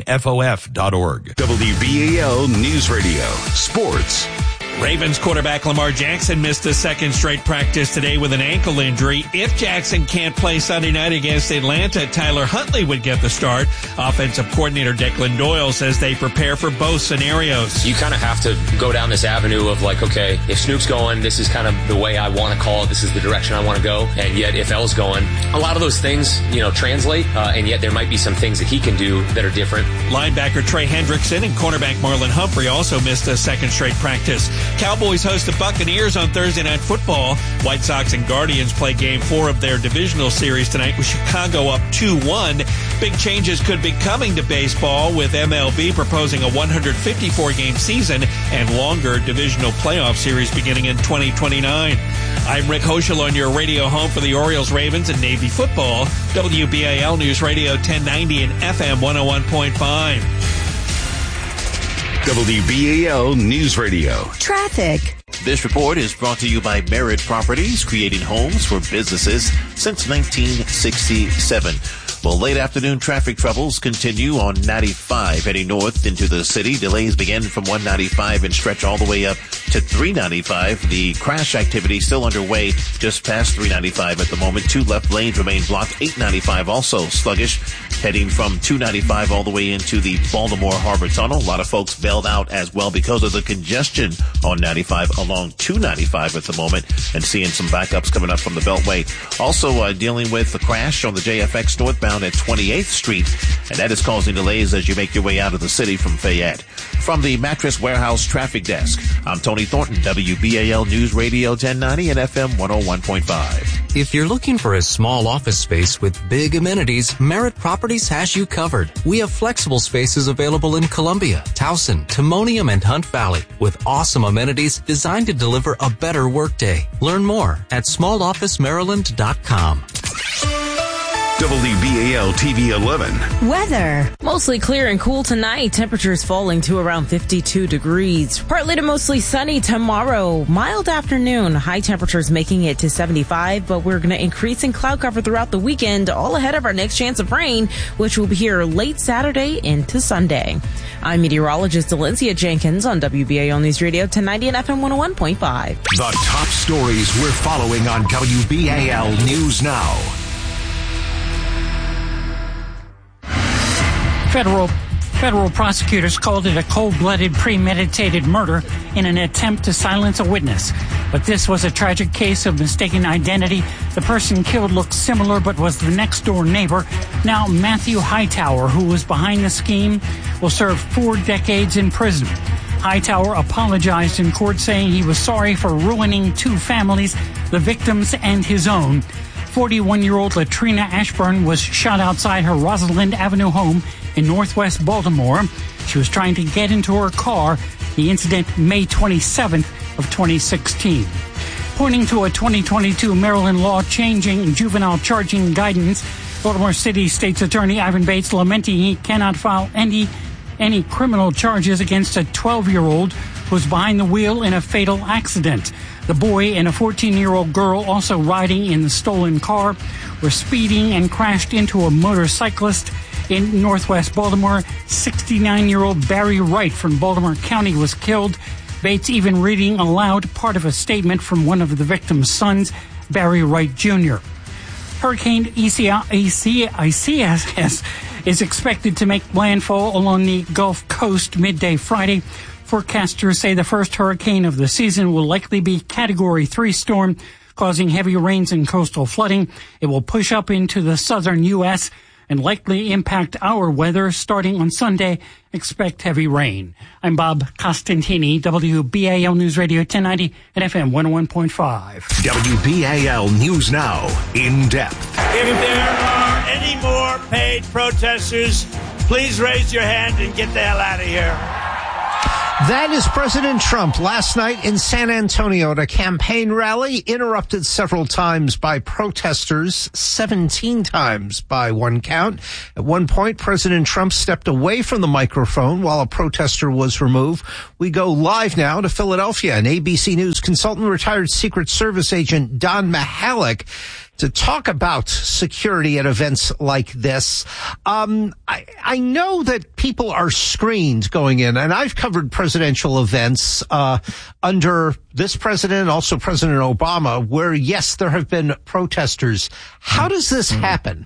joinFOF.org.
WBAL News Radio. Sports.
Ravens quarterback Lamar Jackson missed a second straight practice today with an ankle injury. If Jackson can't play Sunday night against Atlanta, Tyler Huntley would get the start. Offensive coordinator Declan Doyle says they prepare for both scenarios.
You kind of have to go down this avenue of like, okay, if Snoop's going, this is kind of the way I want to call it. This is the direction I want to go. And yet if L's going, a lot of those things, translate. And yet there might be some things that he can do that are different.
Linebacker Trey Hendrickson and cornerback Marlon Humphrey also missed a second straight practice. Cowboys host the Buccaneers on Thursday Night Football. White Sox and Guardians play Game 4 of their divisional series tonight with Chicago up 2-1. Big changes could be coming to baseball, with MLB proposing a 154-game season and longer divisional playoff series beginning in 2029. I'm Rick Hoschel on your radio home for the Orioles, Ravens, and Navy football. WBAL News Radio 1090 and FM 101.5.
WBAL News Radio.
Traffic.
This report is brought to you by Merritt Properties, creating homes for businesses since 1967. Well, late afternoon traffic troubles continue on 95 heading north into the city. Delays begin from 195 and stretch all the way up to 395. The crash activity still underway just past 395 at the moment. Two left lanes remain blocked. 895 also sluggish, heading from 295 all the way into the Baltimore Harbor Tunnel. A lot of folks bailed out as well because of the congestion on 95 along 295 at the moment, and seeing some backups coming up from the Beltway. Also dealing with the crash on the JFX northbound at 28th Street, and that is causing delays as you make your way out of the city from Fayette. From the Mattress Warehouse Traffic Desk, I'm Tony Thornton, WBAL News Radio 1090 and FM 101.5.
If you're looking for a small office space with big amenities, Merritt Properties has you covered. We have flexible spaces available in Columbia, Towson, Timonium, and Hunt Valley, with awesome amenities designed to deliver a better workday. Learn more at smallofficemaryland.com.
WBAL TV 11.
Weather. Mostly clear and cool tonight. Temperatures falling to around 52 degrees. Partly to mostly sunny tomorrow. Mild afternoon. High temperatures making it to 75, but we're going to increase in cloud cover throughout the weekend, all ahead of our next chance of rain, which will be here late Saturday into Sunday. I'm meteorologist Valencia Jenkins on WBAL News Radio 1090 and FM 101.5.
The top stories we're following on WBAL News Now.
Federal prosecutors called it a cold-blooded, premeditated murder in an attempt to silence a witness. But this was a tragic case of mistaken identity. The person killed looked similar but was the next-door neighbor. Now, Matthew Hightower, who was behind the scheme, will serve 4 decades in prison. Hightower apologized in court, saying he was sorry for ruining 2 families, the victims and his own. 41-year-old Latrina Ashburn was shot outside her Rosalind Avenue home in northwest Baltimore. She was trying to get into her car. The incident May 27th of 2016. Pointing to a 2022 Maryland law changing juvenile charging guidance, Baltimore City State's Attorney Ivan Bates lamenting he cannot file any criminal charges against a 12-year-old who was behind the wheel in a fatal accident. The boy and a 14-year-old girl, also riding in the stolen car, were speeding and crashed into a motorcyclist in northwest Baltimore. 69-year-old Barry Wright from Baltimore County was killed. Bates even reading aloud part of a statement from one of the victim's sons, Barry Wright Jr. Hurricane Isaias is expected to make landfall along the Gulf Coast midday Friday. Forecasters say the first hurricane of the season will likely be Category 3 storm, causing heavy rains and coastal flooding. It will push up into the southern U.S. and likely impact our weather starting on Sunday. Expect heavy rain. I'm Bob Costantini, WBAL News Radio 1090 and FM 101.5.
WBAL News Now, in depth.
If there are any more paid protesters, please raise your hand and get the hell out of here.
That is President Trump last night in San Antonio at a campaign rally, interrupted several times by protesters, 17 times by one count. At one point, President Trump stepped away from the microphone while a protester was removed. We go live now to Philadelphia, and ABC News consultant, retired Secret Service agent Don Mihalik, to talk about security at events like this. I know that people are screened going in, and I've covered presidential events under this president, also President Obama, where, yes, there have been protesters. How does this happen?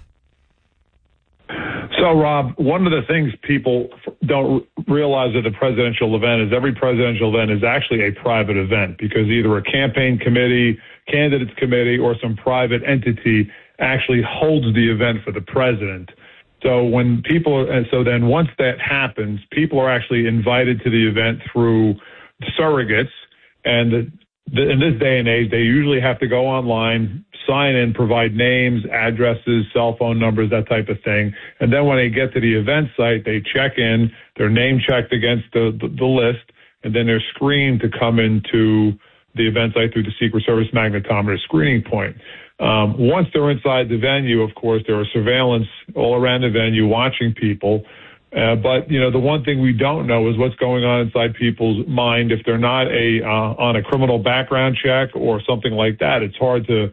So, Rob, one of the things people don't realize at a presidential event is every presidential event is actually a private event, because either a campaign committee, candidates committee, or some private entity actually holds the event for the president. So then once that happens, people are actually invited to the event through surrogates, and in this day and age, they usually have to go online, sign in, provide names, addresses, cell phone numbers, that type of thing. And then when they get to the event site, they check in, their name checked against the list, and then they're screened to come into the event site through the Secret Service magnetometer screening point. Once they're inside the venue, of course, there are surveillance all around the venue watching people. But, you know, the one thing we don't know is what's going on inside people's mind. If they're not on a criminal background check or something like that, it's hard to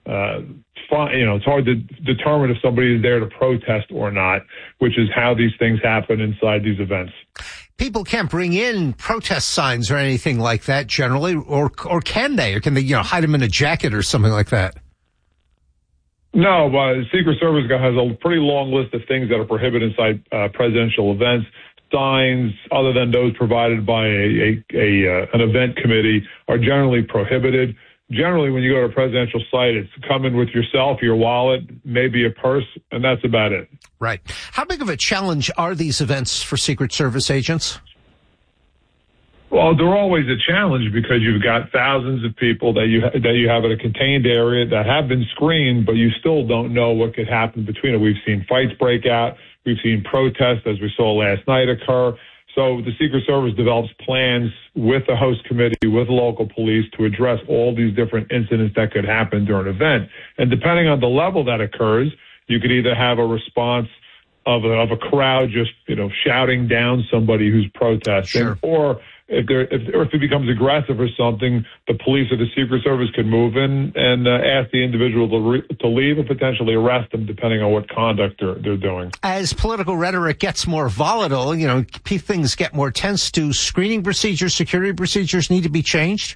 it's hard to determine if somebody is there to protest or not, which is how these things happen inside these events.
People can't bring in protest signs or anything like that generally, or can they? Or can they, hide them in a jacket or something like that?
No, the Secret Service has a pretty long list of things that are prohibited inside presidential events. Signs, other than those provided by an event committee, are generally prohibited. Generally, when you go to a presidential site, it's come in with yourself, your wallet, maybe a purse, and that's about it.
Right. How big of a challenge are these events for Secret Service agents?
Well, they're always a challenge because you've got thousands of people that you have at a contained area that have been screened, but you still don't know what could happen between it. We've seen fights break out. We've seen protests, as we saw last night, occur. So the Secret Service develops plans with the host committee, with local police, to address all these different incidents that could happen during an event. And depending on the level that occurs, you could either have a response of a crowd just, shouting down somebody who's protesting, sure, or if it becomes aggressive or something, the police or the Secret Service could move in and ask the individual to leave and potentially arrest them, depending on what conduct they're doing.
As political rhetoric gets more volatile, things get more tense. Do screening procedures, security procedures need to be changed?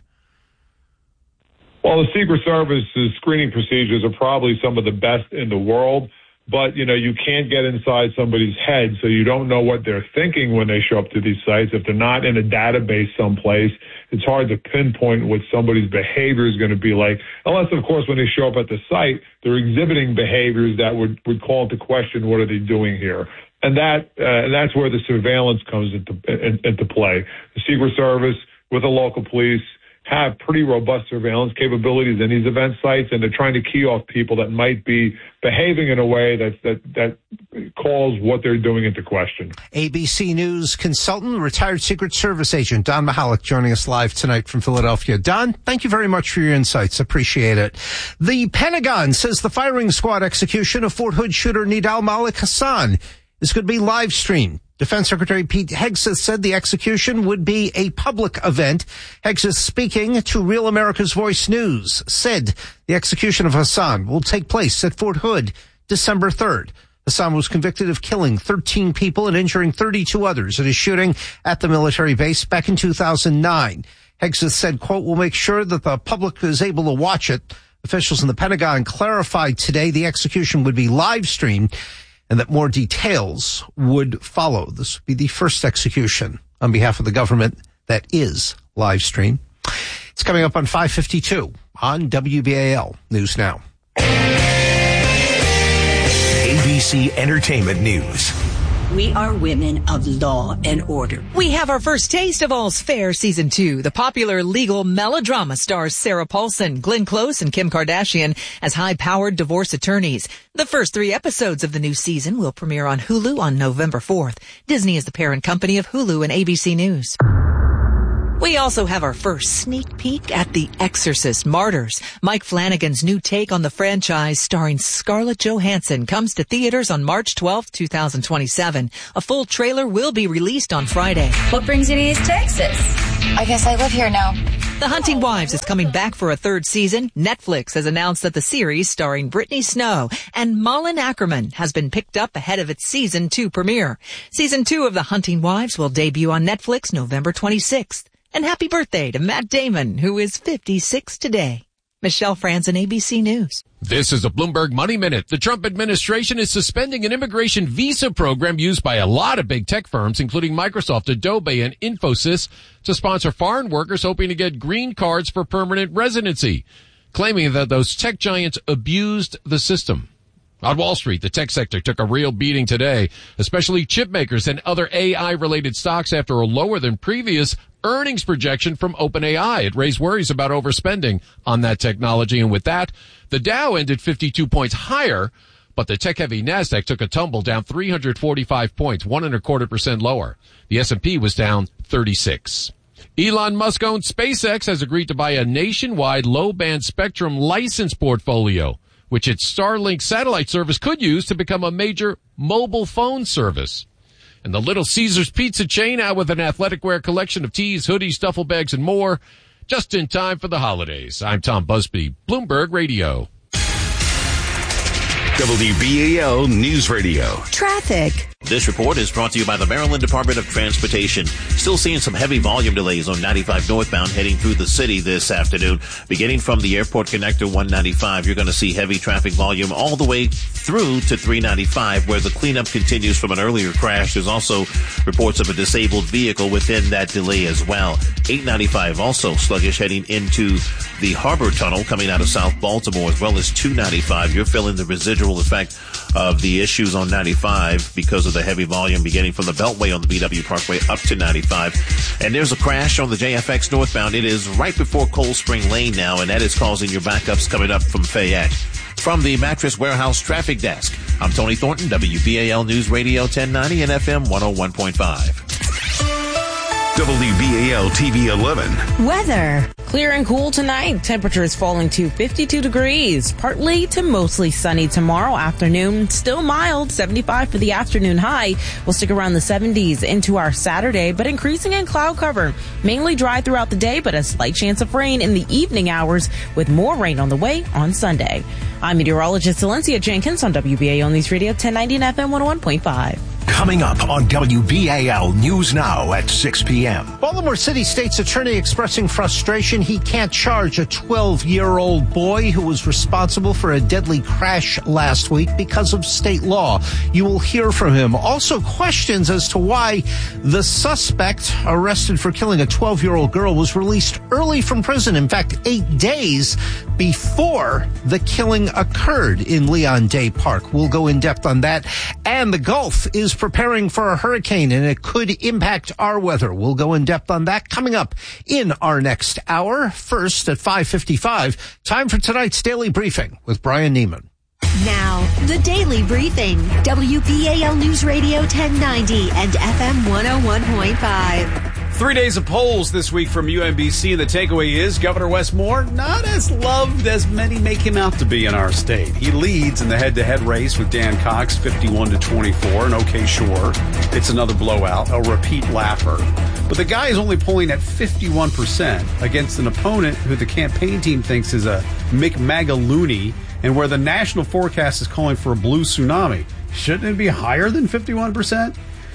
Well, the Secret Service's screening procedures are probably some of the best in the world. But, you can't get inside somebody's head, so you don't know what they're thinking when they show up to these sites. If they're not in a database someplace, it's hard to pinpoint what somebody's behavior is going to be like. Unless, of course, when they show up at the site, they're exhibiting behaviors that would call into question, what are they doing here? And that's where the surveillance comes into play. The Secret Service with the local police have pretty robust surveillance capabilities in these event sites, and they're trying to key off people that might be behaving in a way that calls what they're doing into question.
ABC News consultant, retired Secret Service agent Don Mihalik joining us live tonight from Philadelphia. Don, thank you very much for your insights. Appreciate it. The Pentagon says the firing squad execution of Fort Hood shooter Nidal Malik Hasan is going to be live streamed. Defense Secretary Pete Hegseth said the execution would be a public event. Hegseth, speaking to Real America's Voice News, said the execution of Hasan will take place at Fort Hood December 3rd. Hasan was convicted of killing 13 people and injuring 32 others in a shooting at the military base back in 2009. Hegseth said, quote, "We'll make sure that the public is able to watch it. Officials in the Pentagon clarified today the execution would be live streamed and that more details would follow. This would be the first execution on behalf of the government that is live streamed. It's coming up on 5:52 on WBAL News Now.
ABC Entertainment News.
We are women of law and order.
We have our first taste of All's Fair Season 2. The popular legal melodrama stars Sarah Paulson, Glenn Close, and Kim Kardashian as high-powered divorce attorneys. The first 3 episodes of the new season will premiere on Hulu on November 4th. Disney is the parent company of Hulu and ABC News. We also have our first sneak peek at The Exorcist Martyrs. Mike Flanagan's new take on the franchise starring Scarlett Johansson comes to theaters on March 12, 2027. A full trailer will be released on Friday.
What brings you to East Texas? I guess I live here now.
The Hunting Wives is coming back for a 3rd season. Netflix has announced that the series starring Brittany Snow and Malin Ackerman has been picked up ahead of its Season 2 premiere. Season 2 of The Hunting Wives will debut on Netflix November 26th. And happy birthday to Matt Damon, who is 56 today. Michelle Franzen, ABC News.
This is a Bloomberg Money Minute. The Trump administration is suspending an immigration visa program used by a lot of big tech firms, including Microsoft, Adobe, and Infosys, to sponsor foreign workers hoping to get green cards for permanent residency, claiming that those tech giants abused the system. On Wall Street, the tech sector took a real beating today, especially chip makers and other AI-related stocks after a lower than previous earnings projection from OpenAI. It raised worries about overspending on that technology. And with that, the Dow ended 52 points higher, but the tech-heavy NASDAQ took a tumble down 345 points, 1.25% lower. The S&P was down 36. Elon Musk-owned SpaceX has agreed to buy a nationwide low-band spectrum license portfolio, which its Starlink satellite service could use to become a major mobile phone service. And the Little Caesars pizza chain out with an athletic wear collection of tees, hoodies, duffel bags, and more, just in time for the holidays. I'm Tom Busby, Bloomberg Radio.
WBAL News Radio.
Traffic.
This report is brought to you by the Maryland Department of Transportation. Still seeing some heavy volume delays on 95 northbound heading through the city this afternoon. Beginning from the Airport Connector 195, you're going to see heavy traffic volume all the way through to 395, where the cleanup continues from an earlier crash. There's also reports of a disabled vehicle within that delay as well. 895 also sluggish heading into the Harbor Tunnel coming out of South Baltimore, as well as 295. You're feeling the residual effect of the issues on 95 because of the heavy volume beginning from the Beltway on the BW Parkway up to 95. And there's a crash on the JFX northbound. It is right before Cold Spring Lane now, and that is causing your backups coming up from Fayette. From the Mattress Warehouse Traffic Desk, I'm Tony Thornton, WBAL News Radio 1090 and FM 101.5.
WBAL TV 11.
Weather. Clear and cool tonight. Temperatures falling to 52 degrees. Partly to mostly sunny tomorrow afternoon. Still mild, 75 for the afternoon high. We'll stick around the 70s into our Saturday, but increasing in cloud cover. Mainly dry throughout the day, but a slight chance of rain in the evening hours with more rain on the way on Sunday. I'm meteorologist Valencia Jenkins on WBAL News Radio 1090 and FM 101.5.
Coming up on WBAL News Now at 6 p.m.
Baltimore City State's attorney expressing frustration he can't charge a 12-year-old boy who was responsible for a deadly crash last week because of state law. You will hear from him. Also, questions as to why the suspect arrested for killing a 12-year-old girl was released early from prison. In fact, 8 days before the killing occurred in Leon Day Park. We'll go in depth on that. And the Gulf is preparing for a hurricane, and it could impact our weather. We'll go in depth on that coming up in our next hour. First at 5:55, time for tonight's Daily Briefing with Brian Neiman.
Now, the Daily Briefing, WBAL News Radio 1090 and FM 101.5.
3 days of polls this week from UMBC, and the takeaway is Governor Wes Moore not as loved as many make him out to be in our state. He leads in the head-to-head race with Dan Cox, 51-24, and okay, sure, it's another blowout, a repeat laugher. But the guy is only polling at 51% against an opponent who the campaign team thinks is a McMAGA loony, and where the national forecast is calling for a blue tsunami. Shouldn't it be higher than 51%?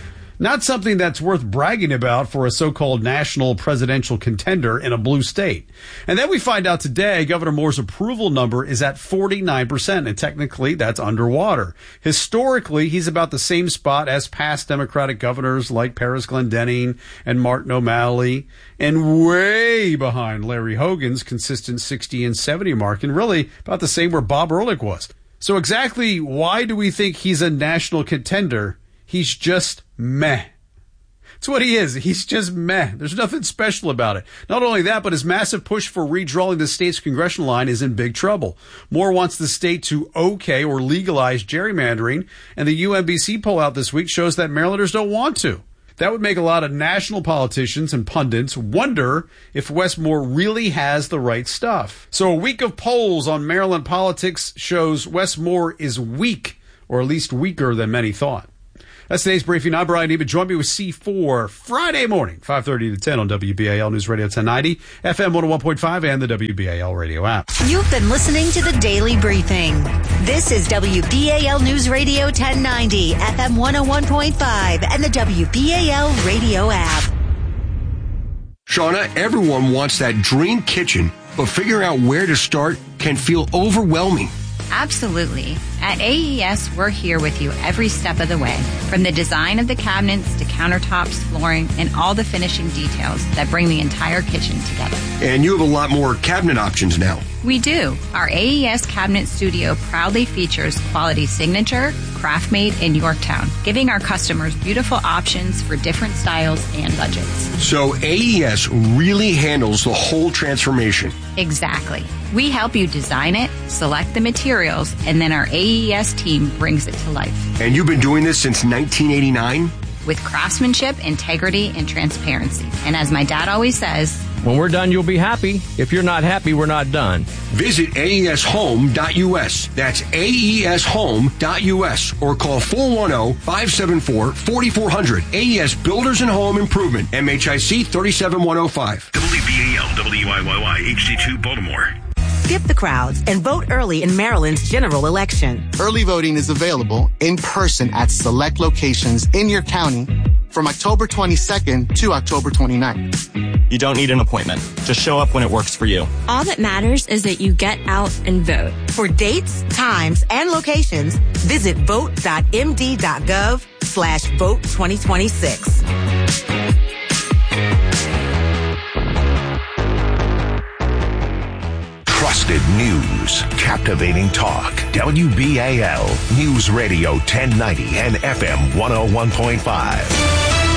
Not something that's worth bragging about for a so-called national presidential contender in a blue state. And then we find out today Governor Moore's approval number is at 49%, and technically that's underwater. Historically, he's about the same spot as past Democratic governors like Paris Glendening and Martin O'Malley, and way behind Larry Hogan's consistent 60 and 70 mark, and really about the same where Bob Ehrlich was. So exactly why do we think he's a national contender? He's just meh. It's what he is. He's just meh. There's nothing special about it. Not only that, but his massive push for redrawing the state's congressional line is in big trouble. Moore wants the state to okay or legalize gerrymandering, and the UMBC poll out this week shows that Marylanders don't want to. That would make a lot of national politicians and pundits wonder if Wes Moore really has the right stuff. So a week of polls on Maryland politics shows Wes Moore is weak, or at least weaker than many thought. That's today's briefing. I'm Brian Neiman. Join me with C4 Friday morning, 5:30 to 10 on WBAL News Radio 1090, FM 101.5, and the WBAL radio app.
You've been listening to the Daily Briefing. This is WBAL News Radio 1090, FM 101.5, and the WBAL radio app.
Shauna, everyone wants that dream kitchen, but figuring out where to start can feel overwhelming.
Absolutely. At AES, we're here with you every step of the way, from the design of the cabinets to countertops, flooring, and all the finishing details that bring the entire kitchen together.
And you have a lot more cabinet options now.
We do. Our AES Cabinet Studio proudly features quality signature, craft-made in Yorktown, giving our customers beautiful options for different styles and budgets.
So AES really handles the whole transformation.
Exactly. We help you design it, select the materials, and then our AES team brings it to life.
And you've been doing this since 1989?
With craftsmanship, integrity, and transparency. And as my dad always says,
when we're done, you'll be happy. If you're not happy, we're not done.
Visit AESHome.us. That's AESHome.us. Or call 410-574-4400. AES Builders and Home Improvement. MHIC 37105.
WBAL, WIYY, HD2 Baltimore.
Skip the crowds and vote early in Maryland's general election.
Early voting is available in person at select locations in your county from October 22nd to October 29th.
You don't need an appointment. Just show up when it works for you.
All that matters is that you get out and vote.
For dates, times, and locations, visit vote.md.gov/vote2026.
Trusted news, captivating talk. WBAL News Radio 1090 and FM 101.5.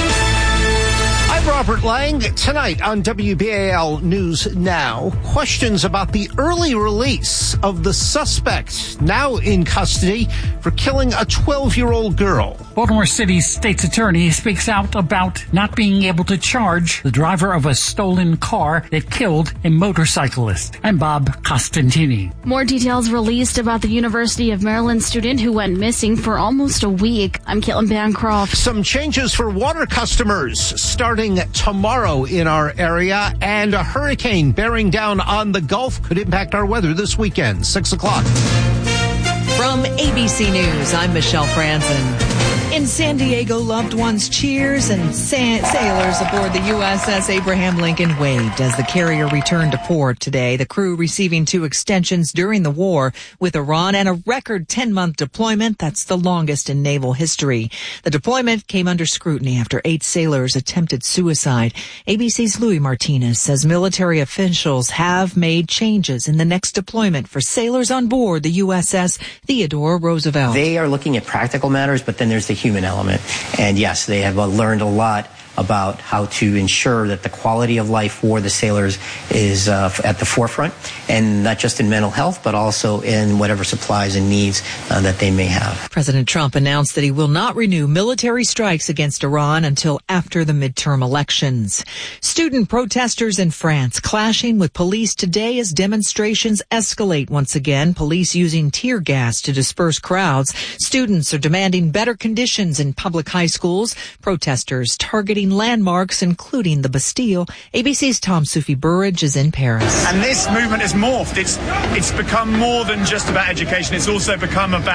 I'm Robert Lang. Tonight on WBAL News Now, questions about the early release of the suspect now in custody for killing a 12-year-old girl.
Baltimore City's state's attorney speaks out about not being able to charge the driver of a stolen car that killed a motorcyclist. I'm Bob Costantini.
More details released about the University of Maryland student who went missing for almost a week. I'm Caitlin Bancroft.
Some changes for water customers starting tomorrow in our area, and a hurricane bearing down on the Gulf could impact our weather this weekend, 6 o'clock.
From ABC News, I'm Michelle Franzen. In San Diego, loved ones cheers and sailors aboard the USS Abraham Lincoln waved as the carrier returned to port today. The crew receiving 2 extensions during the war with Iran and a record 10-month deployment. That's the longest in naval history. The deployment came under scrutiny after 8 sailors attempted suicide. ABC's Louis Martinez says military officials have made changes in the next deployment for sailors on board the USS Theodore Roosevelt.
They are looking at practical matters, but then there's the human element. And yes, they have learned a lot about how to ensure that the quality of life for the sailors is at the forefront, and not just in mental health, but also in whatever supplies and needs that they may have.
President Trump announced that he will not renew military strikes against Iran until after the midterm elections. Student protesters in France clashing with police today as demonstrations escalate once again, police using tear gas to disperse crowds. Students are demanding better conditions in public high schools. Protesters targeting landmarks, including the Bastille. ABC's Tom Soufi-Burridge is in Paris.
And this movement has morphed. It's become more than just about education. It's also become about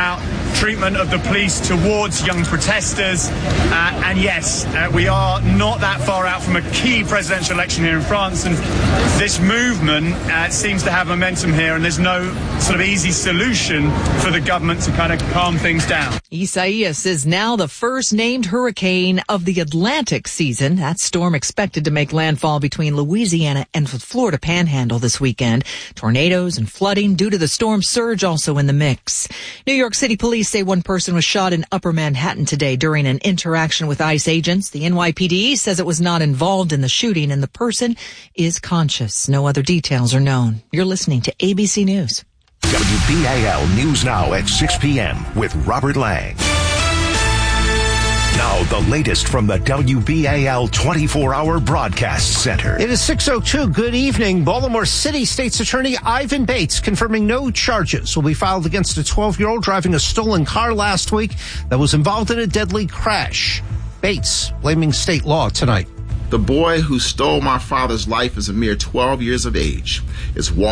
treatment of the police towards young protesters. And yes, we are not that far out from a key presidential election here in France. And this movement seems to have momentum here, and there's no sort of easy solution for the government to kind of calm things down.
Isaias is now the first named hurricane of the Atlantic season. That storm expected to make landfall between Louisiana and the Florida Panhandle this weekend. Tornadoes and flooding due to the storm surge also in the mix. New York City police say one person was shot in Upper Manhattan today during an interaction with ICE agents. The NYPD says it was not involved in the shooting and the person is conscious. No other details are known. You're listening to ABC News.
WBAL News Now at 6 p.m. with Robert Lang. Now, the latest from the WBAL 24-hour broadcast center.
It is 6:02. Good evening. Baltimore City State's Attorney Ivan Bates confirming no charges will be filed against a 12-year-old driving a stolen car last week that was involved in a deadly crash. Bates blaming state law tonight.
The boy who stole my father's life is a mere 12 years of age. Is